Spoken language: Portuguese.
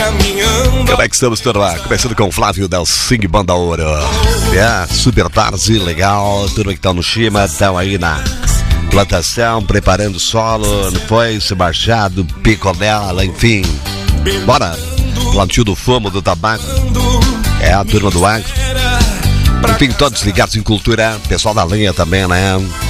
Como é que estamos, turma? Começando com o Flávio Delcing, Banda Ouro. Super tarde, legal. Turma que tá no Chima, estão aí na plantação, preparando o solo, não foi? Machado, picolela, enfim. Bora! Plantio do fumo, do tabaco. A turma do agro. Enfim, todos ligados em cultura. Pessoal da linha também, né?